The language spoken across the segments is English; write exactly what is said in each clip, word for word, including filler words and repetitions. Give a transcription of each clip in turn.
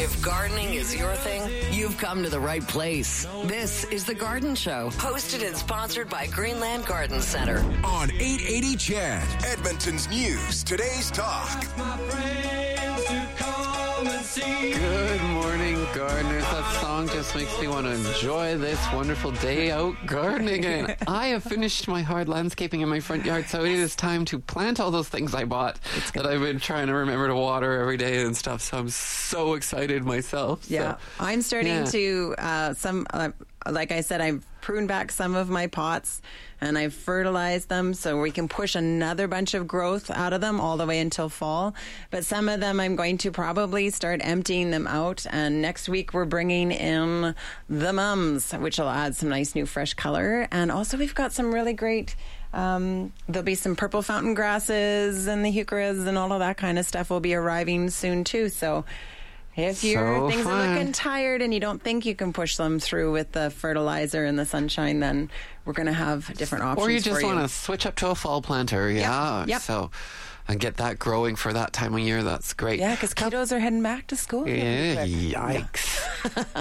If gardening is your thing, you've come to the right place. This is The Garden Show, hosted and sponsored by Greenland Garden Center. On eight eighty C H E D, Edmonton's News, Today's Talk. Good morning, gardeners. That song just makes me want to enjoy this wonderful day out gardening. And I have finished my hard landscaping in my front yard, so it is time to plant all those things I bought that I've been trying to remember to water every day and stuff. So I'm so excited myself. Yeah, so, I'm starting yeah. to, uh, some, uh, like I said, I've pruned back some of my pots and I've fertilized them so we can push another bunch of growth out of them all the way until fall. But some of them I'm going to probably start emptying them out. And next week we're bringing in the mums, which will add some nice new fresh color. And also we've got some really great, um, there'll be some purple fountain grasses and the heucheras and all of that kind of stuff will be arriving soon too. So if your So things fun. are looking tired and you don't think you can push them through with the fertilizer and the sunshine, then we're going to have different options Or you for just you. want to switch up to a fall planter. Yeah. Yep. So, and get that growing for that time of year. That's great. Yeah, because kiddos are heading back to school. Yeah, yikes.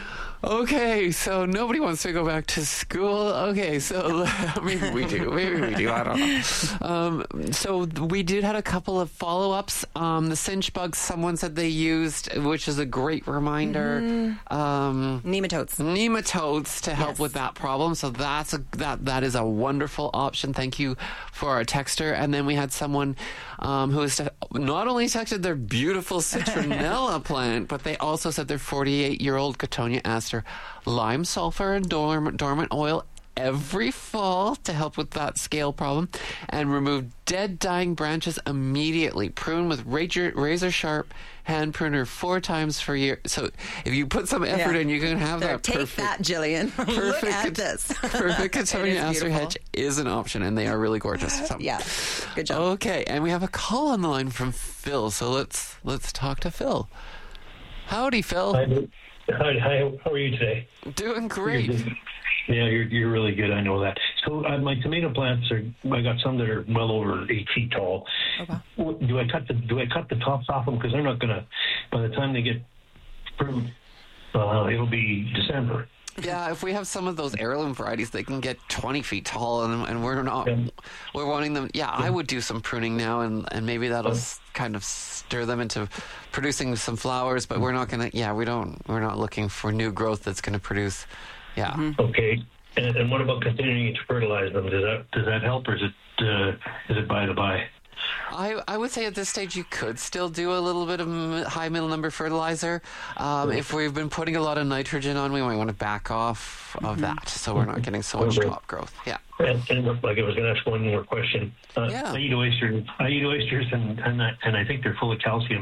Okay, so nobody wants to go back to school. Okay, so maybe we do. Maybe we do. I don't know. Um, so we did had a couple of follow-ups. Um, the cinch bugs, someone said they used, which is a great reminder. Mm-hmm. Um, Nematodes. nematodes to help Yes. with that problem. So that's a, that that is a wonderful option. Thank you for our texter. And then we had someone um, who has not only texted their beautiful citronella plant, but they also said their forty-eight-year-old Cotonia aster lime sulfur and dorm- dormant oil every fall to help with that scale problem, and remove dead, dying branches immediately. Prune with razor, razor sharp hand pruner four times per year. So if you put some effort Yeah. in, you can have There, that take perfect. that, Jillian. Look at Cot- this. Perfect It Cotonia is aster beautiful. hedge is an option, and they are really gorgeous. So. Yeah, good job. Okay, and we have a call on the line from Phil. So let's let's talk to Phil. Howdy, Phil. Hi, hi, hi, how are you today? Doing great. Yeah, you're you're really good. I know that. So uh, my tomato plants are. I got some that are well over eight feet tall. Oh, wow. What- Do I cut the Do I cut the tops off them? Because they're not gonna. By the time they get fruit, uh, it'll be December. Yeah, if we have some of those heirloom varieties, they can get twenty feet tall, and, and we're not, Yeah. we're wanting them. Yeah, I would do some pruning now, and, and maybe that'll s- kind of stir them into producing some flowers. But we're not gonna. Yeah, we don't. We're not looking for new growth that's going to produce. Yeah. Mm-hmm. Okay. And, and what about continuing to fertilize them? Does that Does that help, or is it uh, is it by the by? I, I would say at this stage you could still do a little bit of m- high middle number fertilizer. Um, if we've been putting a lot of nitrogen on, we might want to back off of that, so we're not getting so much Okay. top growth. Yeah. And, and like I was going to ask one more question. Uh, Yeah. I eat oysters. I eat oysters, and and I, and I think they're full of calcium.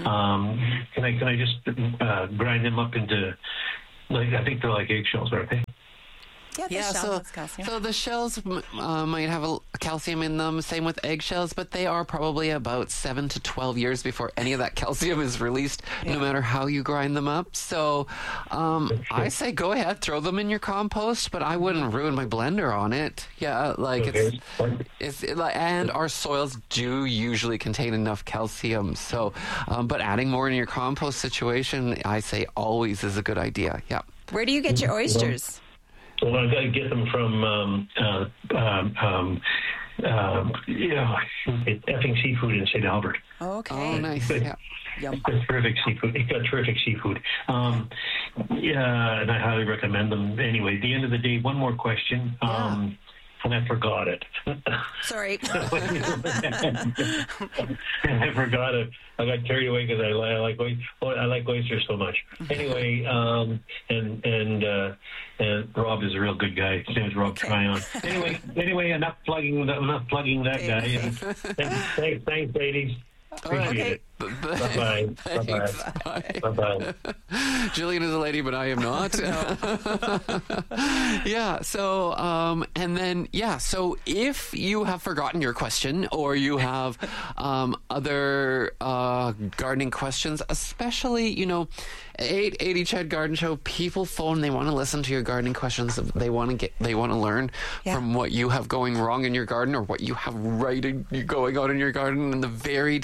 Um, can I can I just uh, grind them up into like I think they're like eggshells, aren't they? Yeah, the Yeah, shell so, has calcium. so the shells m- uh, might have a, calcium in them, same with eggshells, but they are probably about seven to twelve years before any of that calcium is released, no matter how you grind them up. So um, I say go ahead, throw them in your compost, but I wouldn't ruin my blender on it. Yeah, like it's, it's it, like, and our soils do usually contain enough calcium. So, um, but adding more in your compost situation, I say always is a good idea. Yeah. Where do you get your oysters? Well, I got to get them from um, uh, um, um, um, yeah, effing seafood in Saint Albert. Oh, okay. Oh, nice. Yeah. Yum. It's terrific seafood. It's got terrific seafood. Um, yeah, and I highly recommend them. Anyway, at the end of the day, one more question. Um, and I forgot it. Sorry. I forgot it. I got carried away because I, I like oy- I like oysters so much. Anyway, um, and and uh, and Rob is a real good guy. His name's Rob Okay. Tryon. Anyway, anyway, enough plugging enough plugging that guy. And thanks, thanks, ladies. Appreciate Okay. it. Bye-bye. Thanks. Bye-bye. Bye. Bye-bye. Jillian is a lady, but I am not. Yeah. So, um, and then, yeah. So, if you have forgotten your question, or you have um, other uh, gardening questions, especially, you know, eight eighty Ched Garden Show, people phone. They want to listen to your gardening questions. They want to get. They want to learn Yeah. from what you have going wrong in your garden, or what you have right in, going on in your garden, and the varied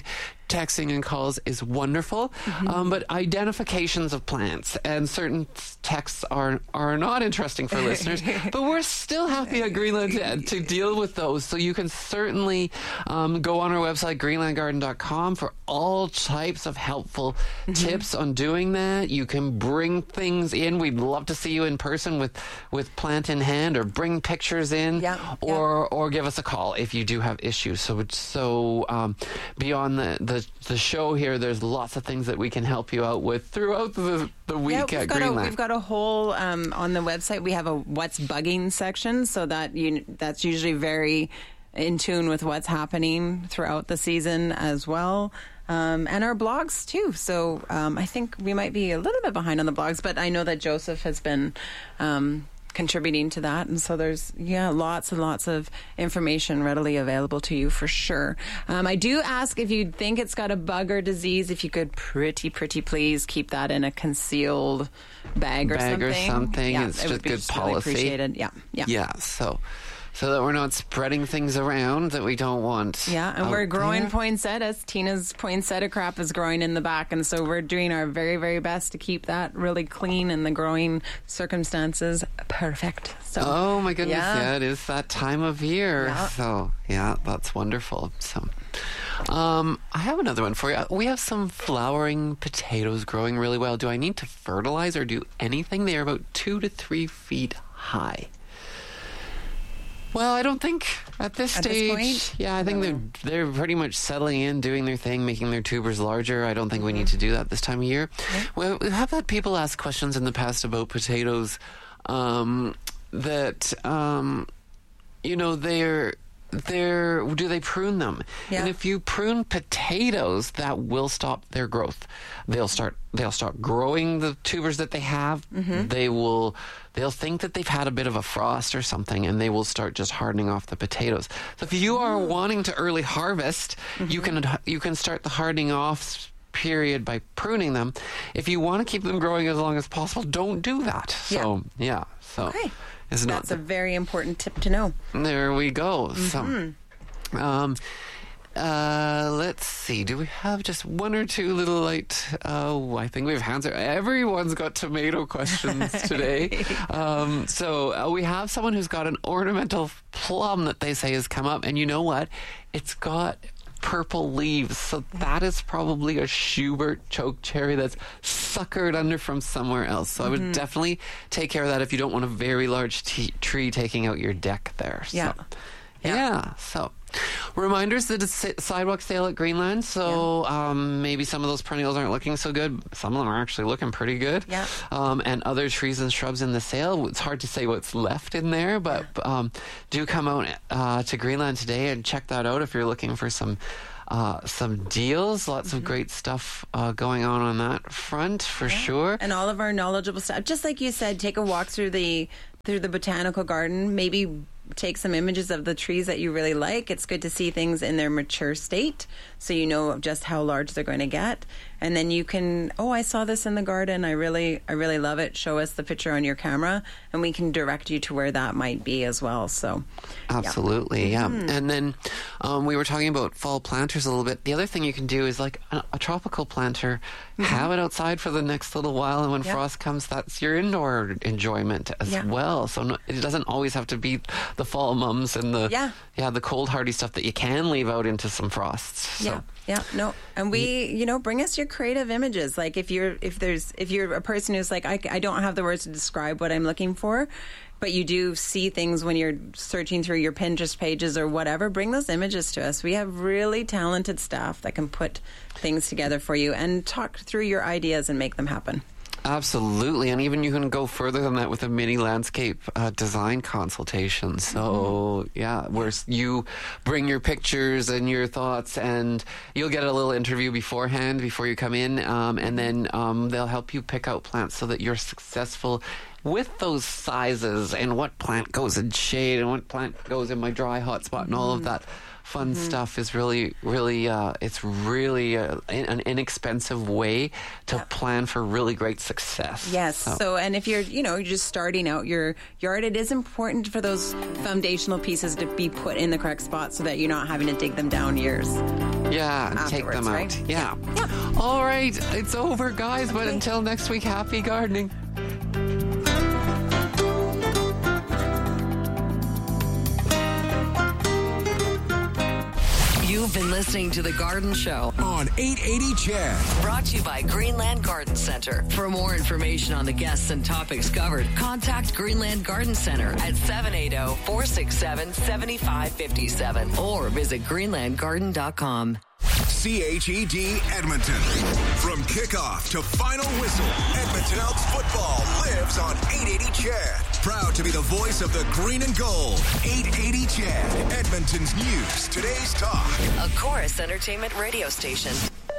texting and calls is wonderful, Mm-hmm. um, but identifications of plants and certain texts are are not interesting for listeners. But we're still happy at Greenland to, to deal with those. So you can certainly um, go on our website, greenland garden dot com, for all types of helpful Mm-hmm. tips on doing that. You can bring things in. We'd love to see you in person with, with plant in hand, or bring pictures in, Yeah, or or give us a call if you do have issues. So it's so um, beyond the, the the show here, there's lots of things that we can help you out with throughout the the week Yeah, at we've got, a, Greenland. we've got a whole um, on the website. We have a what's bugging section, so that you that's usually very in tune with what's happening throughout the season as well. Um, and our blogs too. So um, I think we might be a little bit behind on the blogs, but I know that Joseph has been um, contributing to that, and so there's yeah lots and lots of information readily available to you for sure. Um, I do ask if you think it's got a bug or disease, if you could pretty pretty please keep that in a concealed bag or Bag or something. something. Yeah, It's it would just be good really policy. appreciated. Yeah, yeah, Yeah, so so that we're not spreading things around that we don't want. Yeah, and out we're growing there. poinsettias. Tina's poinsettia crop is growing in the back, and so we're doing our very, very best to keep that really clean and the growing circumstances perfect. So, Oh my goodness, Yeah. yeah, it is that time of year. Yeah. So, yeah, that's wonderful. So, um, I have another one for you. We have some flowering potatoes growing really well. Do I need to fertilize or do anything? They are about two to three feet high. Well, I don't think at this At this stage. point? Yeah, I think they're they're pretty much settling in, doing their thing, making their tubers larger. I don't think we need to do that this time of year. Well, we have had people ask questions in the past about potatoes um, that um, you know they're they're do they prune them? Yeah. And if you prune potatoes, that will stop their growth. They'll start they'll start growing the tubers that they have. Mm-hmm. They will they'll think that they've had a bit of a frost or something, and they will start just hardening off the potatoes. So if you are wanting to early harvest, Mm-hmm. you can you can start the hardening off period by pruning them. If you want to keep them growing as long as possible, don't do that. So yeah, so Okay. it's not that's a very important tip to know. there we go. Mm-hmm. So, um, uh, let's see. Do we have just one or two little light? Oh, I think we've answered. Everyone's got tomato questions today. um, so uh, we have someone who's got an ornamental plum that they say has come up, and you know what? It's got purple leaves, so that is probably a Schubert choke cherry that's suckered under from somewhere else. So I would definitely take care of that if you don't want a very large t- tree taking out your deck there. Yeah. So, Yeah. yeah. So reminders that it's a sidewalk sale at Greenland. So um, maybe some of those perennials aren't looking so good. Some of them are actually looking pretty good. Yeah. Um, and other trees and shrubs in the sale. It's hard to say what's left in there, but um, do come out uh, to Greenland today and check that out if you're looking for some uh, some deals. Lots of great stuff uh, going on on that front for sure. And all of our knowledgeable staff, just like you said, take a walk through the through the botanical garden. Maybe take some images of the trees that you really like. It's good to see things in their mature state, so you know just how large they're going to get. And then you can, oh, I saw this in the garden. I really, I really love it. Show us the picture on your camera, and we can direct you to where that might be as well. So, Absolutely, yeah. Mm-hmm. And then um, we were talking about fall planters a little bit. The other thing you can do is like a, a tropical planter, have it outside for the next little while, and when Mm-hmm. Yep. frost comes, that's your indoor enjoyment as Yeah. well. So no, it doesn't always have to be the fall mums and the Yeah. yeah the cold hardy stuff that you can leave out into some frosts. So. Yeah, yeah, no, and we, you know, bring us your creative images. Like if you're, if there's, if you're a person who's like, I, I don't have the words to describe what I'm looking for, but you do see things when you're searching through your Pinterest pages or whatever. Bring those images to us. We have really talented staff that can put things together for you and talk through your ideas and make them happen. Absolutely, and even you can go further than that with a mini landscape uh, design consultation. So, Mm-hmm. yeah, where s- you bring your pictures and your thoughts, and you'll get a little interview beforehand before you come in, um, and then um, they'll help you pick out plants so that you're successful with those sizes and what plant goes in shade and what plant goes in my dry hot spot and all of that fun stuff is really, really, uh, it's really uh, an inexpensive way to plan for really great success. Yes. So, and if you're, you know, you're just starting out your yard, it is important for those foundational pieces to be put in the correct spot so that you're not having to dig them down years. Yeah, and take them out. right? Yeah. Yeah. All right, it's over, guys, but until next week, happy gardening. You've been listening to The Garden Show on eight eighty C H E D. brought to you by Greenland Garden Center. For more information on the guests and topics covered, contact Greenland Garden Center at seven eight zero, four six seven, seven five five seven or visit greenland garden dot com. C H E D Edmonton. From kickoff to final whistle, Edmonton Elks football lives on eight eighty C H E D. Proud to be the voice of the green and gold. eight eighty C H E D, Edmonton's news, today's talk. A Chorus Entertainment radio station.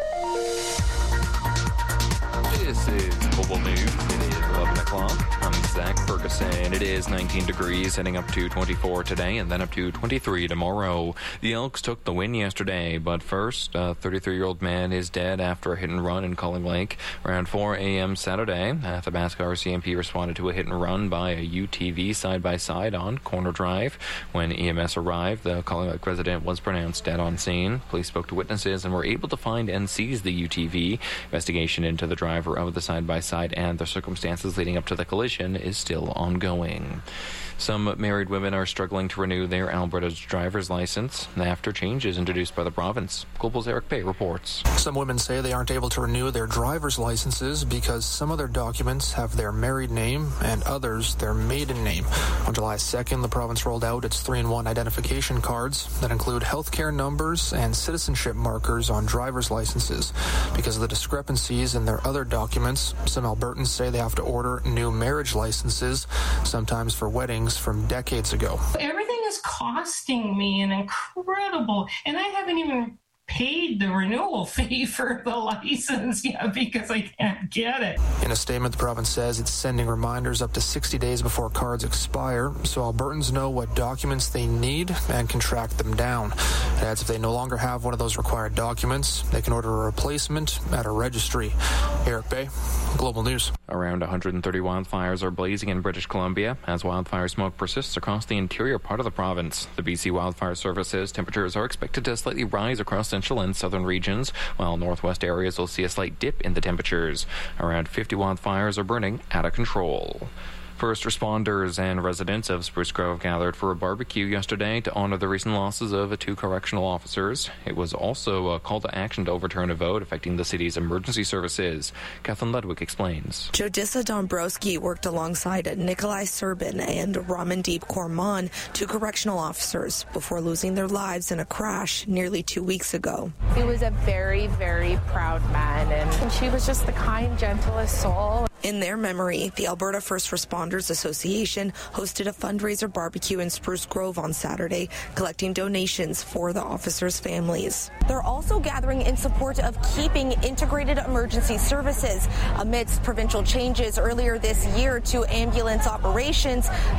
This is Global News. It is eleven o'clock. I'm Zach Ferguson. It is nineteen degrees, heading up to twenty-four today and then up to twenty-three tomorrow. The Elks took the win yesterday, but first, a thirty-three-year-old man is dead after a hit and run in Culling Lake. Around four a.m. Saturday, Athabasca R C M P responded to a hit and run by a U T V side-by-side on Corner Drive. When E M S arrived, the Culling Lake resident was pronounced dead on scene. Police spoke to witnesses and were able to find and seize the U T V. Investigation into the driver of the side-by-side and the circumstances leading up to the collision is still ongoing. Some married women are struggling to renew their Alberta's driver's license after changes introduced by the province. Global's Eric Bay reports. Some women say they aren't able to renew their driver's licenses because some of their documents have their married name and others their maiden name. On July second, the province rolled out its three in one identification cards that include healthcare numbers and citizenship markers on driver's licenses. Because of the discrepancies in their other documents, some Albertans say they have to order new marriage licenses, sometimes for weddings from decades ago. Everything is costing me an incredible, and I haven't even paid the renewal fee for the license yet because I can't get it. In a statement, the province says it's sending reminders up to sixty days before cards expire, so Albertans know what documents they need and can track them down. It adds if they no longer have one of those required documents, they can order a replacement at a registry. Eric Bay, Global News. Around one hundred thirty wildfires are blazing in British Columbia as wildfire smoke persists across the interior part of the province. The B C Wildfire Service says temperatures are expected to slightly rise across central and southern regions, while northwest areas will see a slight dip in the temperatures. Around fifty wildfires are burning out of control. First responders and residents of Spruce Grove gathered for a barbecue yesterday to honor the recent losses of two correctional officers. It was also a call to action to overturn a vote affecting the city's emergency services. Kathleen Ludwig explains. Jodissa Dombrowski worked alongside Nikolai Serbin and Ramandeep Korman, two correctional officers, before losing their lives in a crash nearly two weeks ago. He was a very, very proud man, and she was just the kind, gentlest soul. In their memory, the Alberta First Responders Association hosted a fundraiser barbecue in Spruce Grove on Saturday, collecting donations for the officers' families. They're also gathering in support of keeping integrated emergency services amidst provincial changes earlier this year to ambulance operations.